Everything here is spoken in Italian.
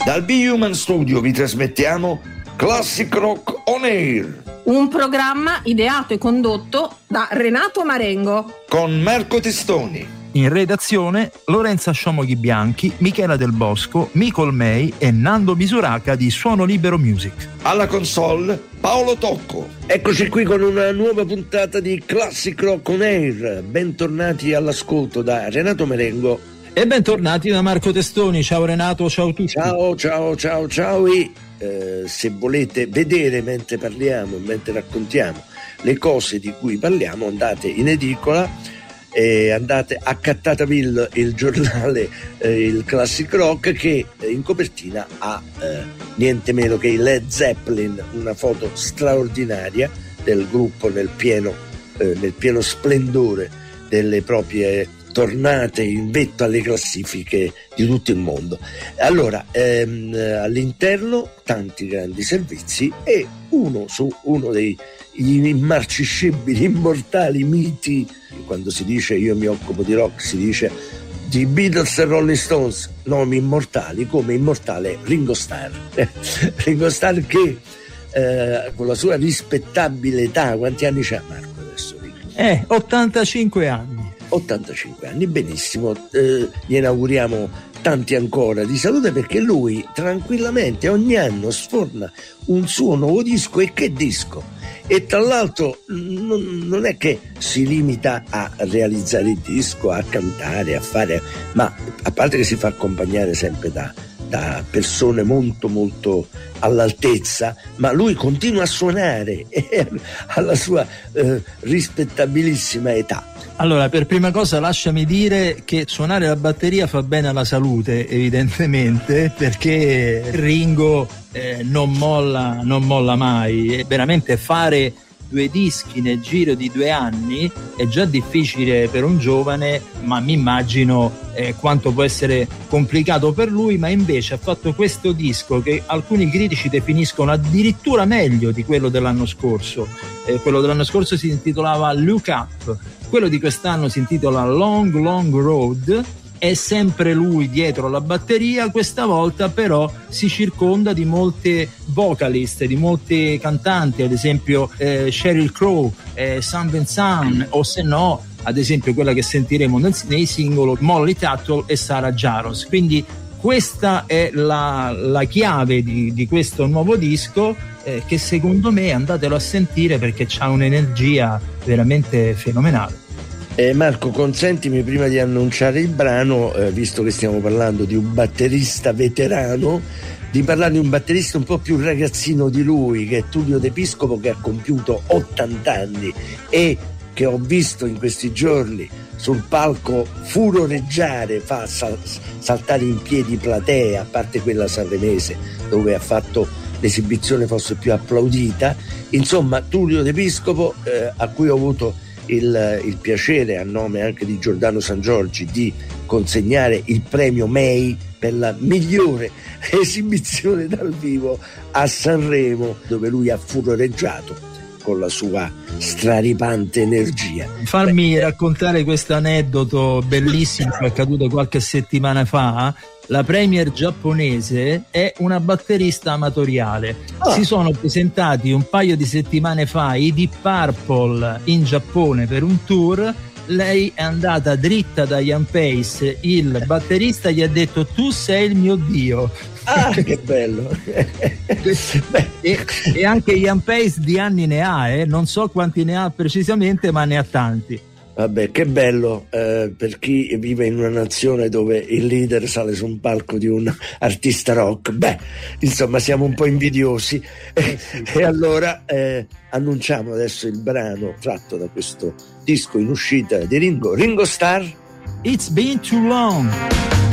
Dal Be Human Studio vi trasmettiamo Classic Rock On Air, un programma ideato e condotto da Renato Marengo con Marco Testoni. In redazione Lorenza Sciomoghi Bianchi, Michela Del Bosco, Micol May e Nando Misuraca di Suono Libero Music. Alla console Paolo Tocco. Eccoci qui con una nuova puntata di Classic Rock On Air. Bentornati all'ascolto da Renato Marengo e bentornati da Marco Testoni. Ciao Renato, ciao a tutti. Ciao e se volete vedere mentre parliamo, mentre raccontiamo le cose di cui parliamo, andate in edicola e andate a Cattatabil, il giornale, il Classic Rock, che in copertina ha niente meno che i Led Zeppelin, una foto straordinaria del gruppo nel pieno splendore delle proprie tornate in vetta alle classifiche di tutto il mondo. Allora, all'interno tanti grandi servizi e uno dei immarcescibili, immortali miti. Quando si dice io mi occupo di rock, si dice di Beatles e Rolling Stones, nomi immortali, come immortale Ringo Starr. Ringo Starr che con la sua rispettabile età, quanti anni c'ha Marco adesso? 85 anni. 85 anni, benissimo, gli auguriamo tanti ancora di salute, perché lui tranquillamente ogni anno sforna un suo nuovo disco. E che disco! E tra l'altro non è che si limita a realizzare il disco, a cantare, a fare, ma a parte che si fa accompagnare sempre da persone molto molto all'altezza, ma lui continua a suonare alla sua rispettabilissima età. Allora, per prima cosa lasciami dire che suonare la batteria fa bene alla salute, evidentemente, perché Ringo non molla mai. E veramente fare 2 dischi nel giro di 2 anni è già difficile per un giovane, ma mi immagino quanto può essere complicato per lui. Ma invece ha fatto questo disco che alcuni critici definiscono addirittura meglio di quello dell'anno scorso. Quello dell'anno scorso si intitolava Look Up, quello di quest'anno si intitola Long Long Road. È sempre lui dietro la batteria, questa volta però si circonda di molte vocalist, di molte cantanti, ad esempio Sheryl Crow, Sam Vincent, o se no ad esempio quella che sentiremo nei singoli, Molly Tuttle e Sarah Jaros. Quindi questa è la chiave di questo nuovo disco, che secondo me andatelo a sentire perché c'ha un'energia veramente fenomenale. Marco, consentimi prima di annunciare il brano, visto che stiamo parlando di un batterista veterano, di parlare di un batterista un po' più ragazzino di lui, che è Tullio De Piscopo, che ha compiuto 80 anni e che ho visto in questi giorni sul palco furoreggiare, fa saltare in piedi platea, a parte quella sanremese dove ha fatto l'esibizione forse più applaudita. Insomma, Tullio De Piscopo, a cui ho avuto il piacere, a nome anche di Giordano San Giorgi, di consegnare il premio May per la migliore esibizione dal vivo a Sanremo, dove lui ha furoreggiato con la sua straripante energia. Farmi raccontare questo aneddoto bellissimo che è accaduto qualche settimana fa. La premier giapponese è una batterista amatoriale. Si sono presentati un paio di settimane fa i Deep Purple in Giappone per un tour. Lei è andata dritta da Ian Pace, il batterista gli ha detto: tu sei il mio dio. Ah, che bello. e anche Ian Pace di anni ne ha, non so quanti ne ha precisamente, ma ne ha tanti. Vabbè, che bello per chi vive in una nazione dove il leader sale su un palco di un artista rock. Beh, insomma, siamo un po' invidiosi. E allora annunciamo adesso il brano tratto da questo disco in uscita di Ringo Starr. It's been too long.